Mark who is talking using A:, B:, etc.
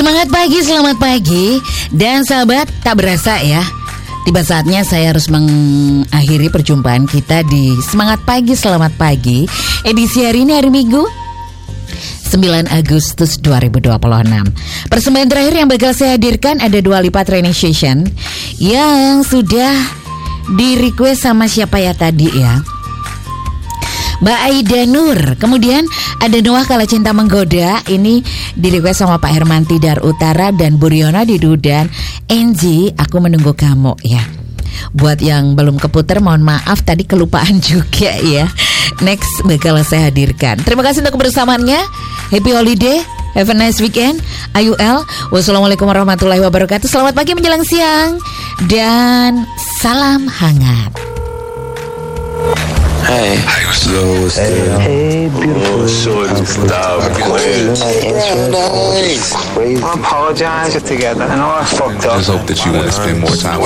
A: Semangat pagi, selamat pagi. Dan sahabat, tak berasa ya, tiba saatnya saya harus mengakhiri perjumpaan kita di Semangat Pagi, Selamat Pagi edisi hari ini, hari Minggu 9 Agustus 2026. Persembahan terakhir yang bakal saya hadirkan ada Dua Lipa Training Session yang sudah di request sama siapa ya tadi ya, Mbak Aida Nur. Kemudian ada Noah Kala Cinta Menggoda, ini di request sama Pak Herman Tidar Utara dan Buryono di Dudan. Enji, Aku Menunggu Kamu ya. Buat yang belum keputar, mohon maaf tadi kelupaan juga ya. Next bakal saya hadirkan. Terima kasih untuk kebersamaannya. Happy holiday, have a nice weekend. AYUL. Wassalamualaikum warahmatullahi wabarakatuh. Selamat pagi menjelang siang dan salam hangat.
B: Hey, yo,
C: Hey, beautiful.
B: stop.
C: I apologize together. I know I fucked up.
D: Just hope that you want to spend more time